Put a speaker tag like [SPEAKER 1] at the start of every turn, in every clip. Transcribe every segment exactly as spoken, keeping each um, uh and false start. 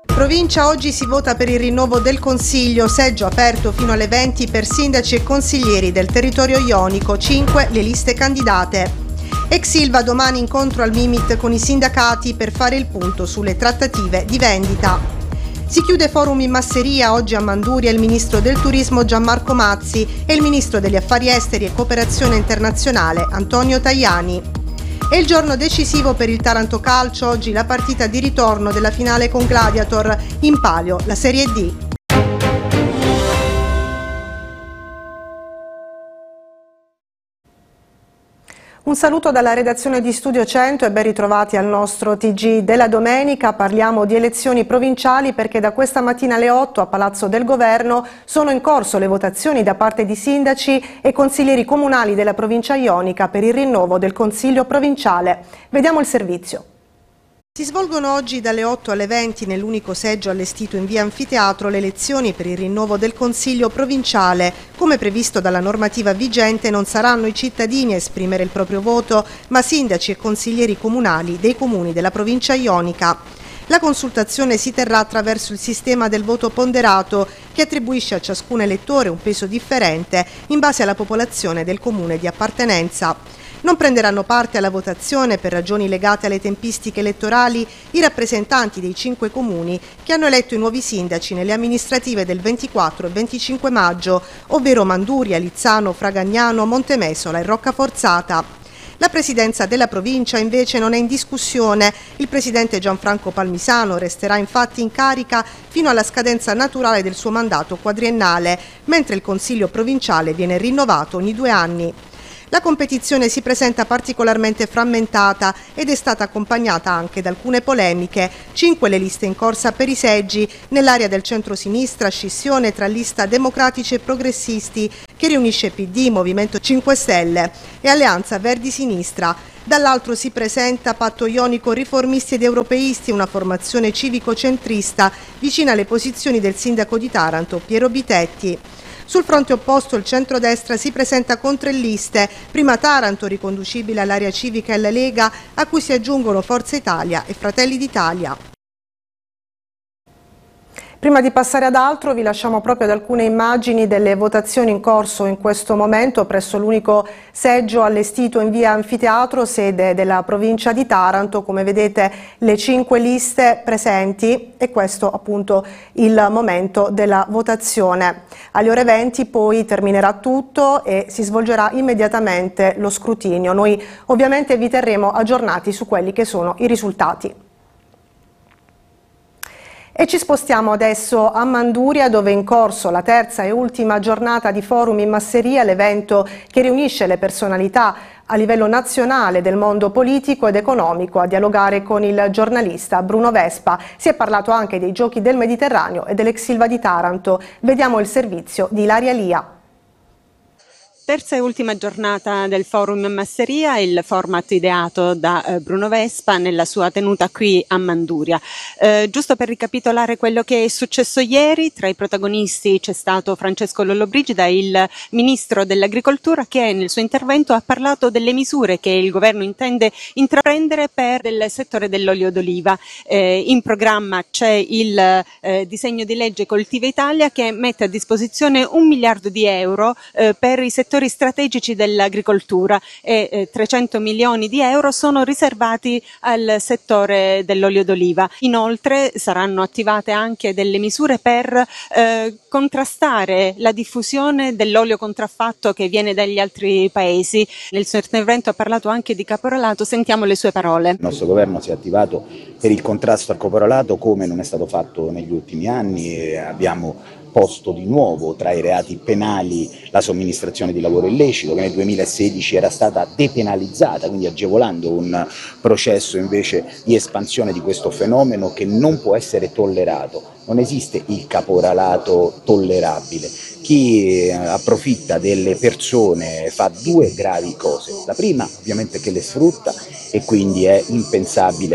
[SPEAKER 1] Provincia, oggi si vota per il rinnovo del Consiglio, seggio aperto fino alle venti per sindaci e consiglieri del territorio ionico, cinque le liste candidate. Ex Ilva domani incontro al Mimit con i sindacati per fare il punto sulle trattative di vendita. Si chiude forum in Masseria, oggi a Manduria il ministro del turismo Gianmarco Mazzi e il ministro degli affari esteri e cooperazione internazionale Antonio Tajani. È il giorno decisivo per il Taranto Calcio, oggi la partita di ritorno della finale con Gladiator, in palio la Serie D. Un saluto dalla redazione di Studio cento e ben ritrovati al nostro T G della domenica. Parliamo di elezioni provinciali perché da questa mattina alle otto a Palazzo del Governo sono in corso le votazioni da parte di sindaci e consiglieri comunali della provincia ionica per il rinnovo del Consiglio provinciale. Vediamo il servizio. Si svolgono oggi dalle otto alle venti nell'unico seggio allestito in via Anfiteatro le elezioni per il rinnovo del Consiglio provinciale. Come previsto dalla normativa vigente non saranno i cittadini a esprimere il proprio voto, ma sindaci e consiglieri comunali dei comuni della provincia ionica. La consultazione si terrà attraverso il sistema del voto ponderato che attribuisce a ciascun elettore un peso differente in base alla popolazione del comune di appartenenza. Non prenderanno parte alla votazione per ragioni legate alle tempistiche elettorali i rappresentanti dei cinque comuni che hanno eletto i nuovi sindaci nelle amministrative del ventiquattro e venticinque maggio, ovvero Manduria, Lizzano, Fragagnano, Montemesola e Roccaforzata. La presidenza della provincia invece non è in discussione. Il presidente Gianfranco Palmisano resterà infatti in carica fino alla scadenza naturale del suo mandato quadriennale, mentre il Consiglio provinciale viene rinnovato ogni due anni. La competizione si presenta particolarmente frammentata ed è stata accompagnata anche da alcune polemiche. Cinque le liste in corsa per i seggi, nell'area del centro-sinistra scissione tra lista democratici e progressisti che riunisce P D, Movimento cinque Stelle e Alleanza Verdi-Sinistra. Dall'altro si presenta Patto Ionico Riformisti ed Europeisti, una formazione civico-centrista vicina alle posizioni del sindaco di Taranto, Piero Bitetti. Sul fronte opposto il centrodestra si presenta con tre liste, prima Taranto riconducibile all'area civica e alla Lega, a cui si aggiungono Forza Italia e Fratelli d'Italia. Prima di passare ad altro vi lasciamo proprio ad alcune immagini delle votazioni in corso in questo momento presso l'unico seggio allestito in via Anfiteatro, sede della provincia di Taranto. Come vedete le cinque liste presenti e questo appunto il momento della votazione. Alle ore venti poi terminerà tutto e si svolgerà immediatamente lo scrutinio. Noi ovviamente vi terremo aggiornati su quelli che sono i risultati. E ci spostiamo adesso a Manduria, dove è in corso la terza e ultima giornata di forum in Masseria, l'evento che riunisce le personalità a livello nazionale del mondo politico ed economico a dialogare con il giornalista Bruno Vespa. Si è parlato anche dei Giochi del Mediterraneo e dell'Ex Ilva di Taranto. Vediamo il servizio di Ilaria Lia.
[SPEAKER 2] Terza e ultima giornata del forum Masseria, il format ideato da eh, Bruno Vespa nella sua tenuta qui a Manduria. Eh, giusto per ricapitolare quello che è successo ieri, tra i protagonisti c'è stato Francesco Lollobrigida, il ministro dell'agricoltura, che nel suo intervento ha parlato delle misure che il governo intende intraprendere per il settore dell'olio d'oliva. Eh, in programma c'è il eh, disegno di legge Coltiva Italia che mette a disposizione un miliardo di euro eh, per i settori strategici dell'agricoltura e eh, trecento milioni di euro sono riservati al settore dell'olio d'oliva. Inoltre saranno attivate anche delle misure per eh, contrastare la diffusione dell'olio contraffatto che viene dagli altri paesi. Nel suo intervento ha parlato anche di caporalato, sentiamo le sue parole.
[SPEAKER 3] Il nostro governo si è attivato per il contrasto al caporalato come non è stato fatto negli ultimi anni e abbiamo posto di nuovo tra i reati penali la somministrazione di lavoro illecito, che nel duemilasedici era stata depenalizzata, quindi agevolando un processo invece di espansione di questo fenomeno che non può essere tollerato. Non esiste il caporalato tollerabile. Chi approfitta delle persone fa due gravi cose. La prima ovviamente che le sfrutta e quindi è impensabile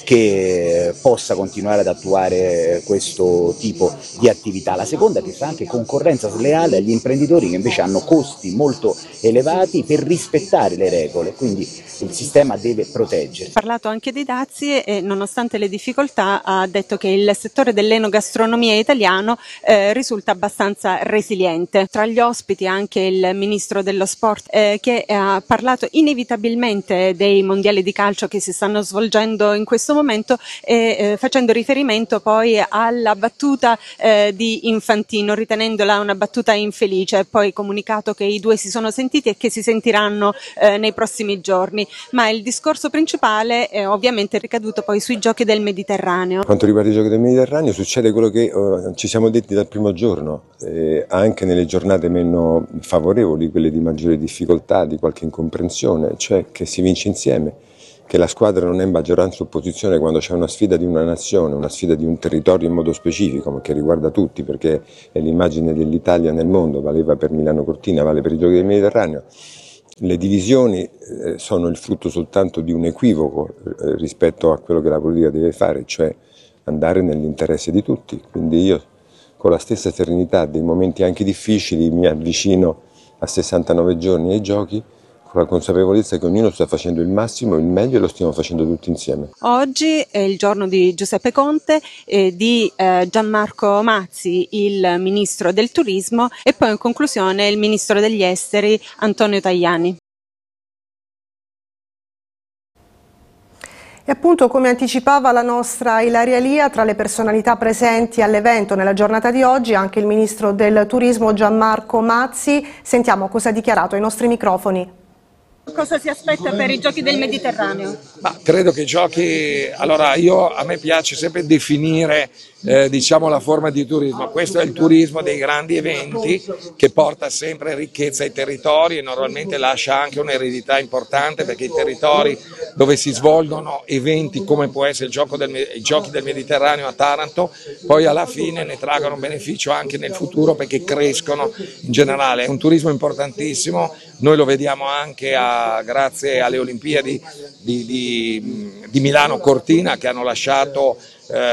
[SPEAKER 3] che possa continuare ad attuare questo tipo di attività. La seconda, che fa anche concorrenza sleale agli imprenditori che invece hanno costi molto elevati per rispettare le regole, quindi il sistema deve proteggere.
[SPEAKER 2] Ha parlato anche dei dazi e nonostante le difficoltà ha detto che il settore dell'enogastronomia italiano eh, risulta abbastanza resiliente. Tra gli ospiti anche il ministro dello sport eh, che ha parlato inevitabilmente dei mondiali di calcio che si stanno svolgendo in questo momento e eh, facendo riferimento poi alla battuta eh, di Infantino, ritenendola una battuta infelice, poi comunicato che i due si sono sentiti e che si sentiranno eh, nei prossimi giorni, ma il discorso principale è ovviamente ricaduto poi sui giochi del Mediterraneo.
[SPEAKER 4] Quanto riguarda i giochi del Mediterraneo succede quello che uh, ci siamo detti dal primo giorno, eh, anche nelle giornate meno favorevoli, quelle di maggiore difficoltà, di qualche incomprensione, cioè che si vince insieme, che la squadra non è maggioranza o opposizione quando c'è una sfida di una nazione, una sfida di un territorio in modo specifico, ma che riguarda tutti, perché è l'immagine dell'Italia nel mondo, valeva per Milano Cortina, vale per i giochi del Mediterraneo. Le divisioni eh, sono il frutto soltanto di un equivoco eh, rispetto a quello che la politica deve fare, cioè andare nell'interesse di tutti. Quindi io con la stessa serenità dei momenti anche difficili mi avvicino a sessantanove giorni ai giochi, con la consapevolezza che ognuno sta facendo il massimo, il meglio e lo stiamo facendo tutti insieme.
[SPEAKER 2] Oggi è il giorno di Giuseppe Conte, eh, di eh, Gianmarco Mazzi, il ministro del turismo, e poi in conclusione il ministro degli esteri Antonio Tajani.
[SPEAKER 1] E appunto, come anticipava la nostra Ilaria Lia, tra le personalità presenti all'evento nella giornata di oggi anche il ministro del turismo Gianmarco Mazzi. Sentiamo cosa ha dichiarato ai nostri microfoni.
[SPEAKER 2] Cosa si aspetta per i giochi del Mediterraneo?
[SPEAKER 5] Ma credo che i giochi, allora io a me piace sempre definire eh, diciamo la forma di turismo, questo è il turismo dei grandi eventi che porta sempre ricchezza ai territori e normalmente lascia anche un'eredità importante, perché i territori dove si svolgono eventi come può essere il gioco del, i giochi del Mediterraneo a Taranto poi alla fine ne traggono beneficio anche nel futuro perché crescono in generale. È un turismo importantissimo, noi lo vediamo anche a, grazie alle Olimpiadi di, di, di Milano Cortina che hanno lasciato